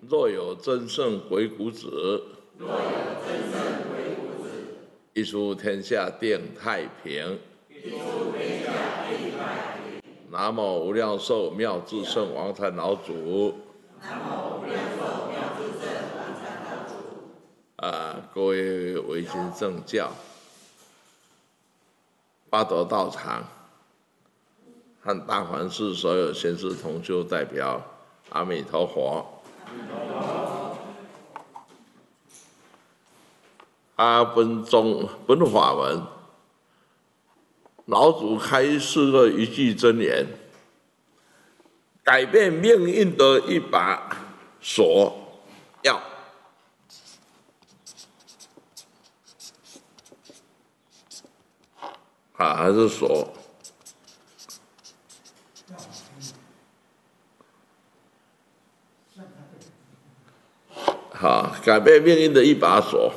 若有真圣鬼谷子，一书天下定太平。南无无量寿妙智圣王禅老祖。各位维新正教、八斗道场和大环寺所有贤士同修代表，阿弥陀佛。本法文，老祖开示了一句真言：改变命运的一把锁钥。还是锁。改变命运的一把锁。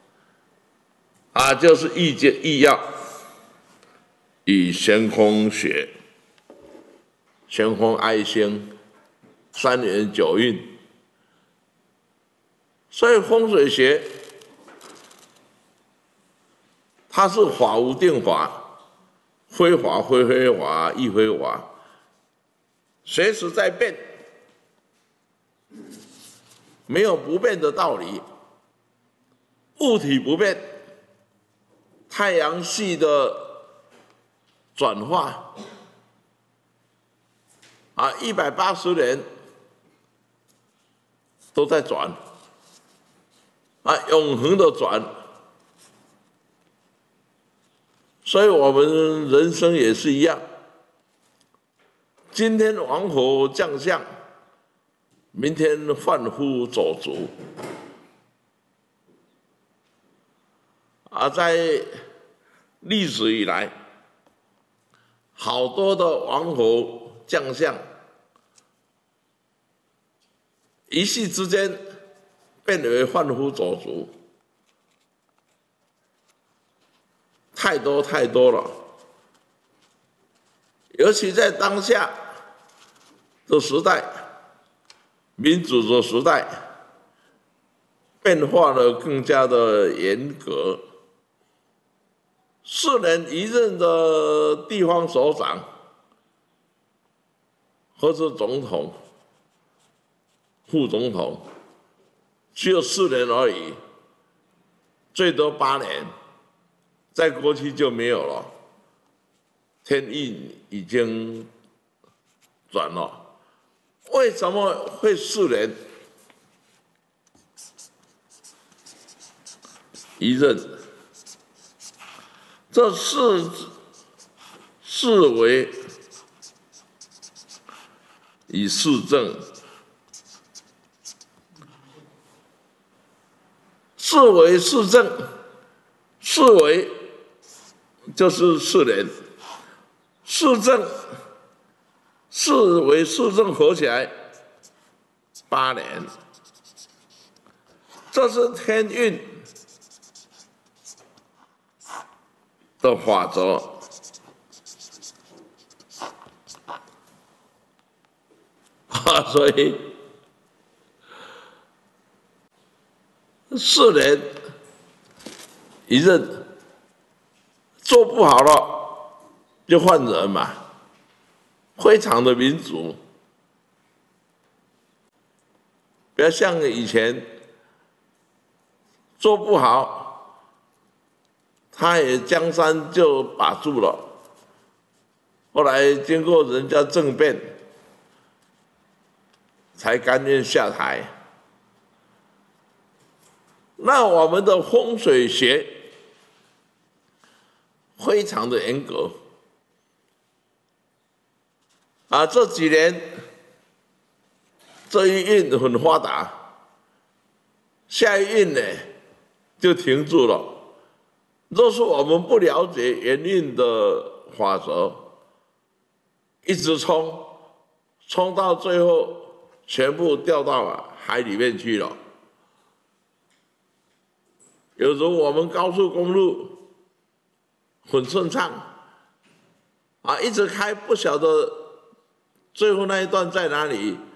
就是易要与玄空学、玄空爱心3元9运。所以风水学它是法无定法，非法非非法，亦非法，随时在变，没有不变的道理。物体不变，太阳系的转化180年都在转，永恒的转。所以我们人生也是一样，今天王侯将相，明天贩夫走卒。在历史以来，好多的王侯将相，一夕之间变为贩夫走卒，太多了。尤其在当下的时代，民主的时代，变化的更加的严格。4年1任的地方首长或是总统、副总统，只有4年而已，最多8年，在过去就没有了。天运已经转了，为什么会4年1任？这四维与四正，四维四正，四维就是4年，四正，四维四正合起来8年，这是天运的法则。所以4年1任，做不好了就换人嘛，非常的民主。不要像以前做不好，他也江山就把住了。后来经过人家政变，才甘愿下台。那我们的风水学非常的严格这几年这一运很发达，下一运呢就停住了。若是我们不了解元运的法则，一直冲到最后，全部掉到海里面去了。有时候我们高速公路很顺畅一直开，不晓得最后那一段在哪里，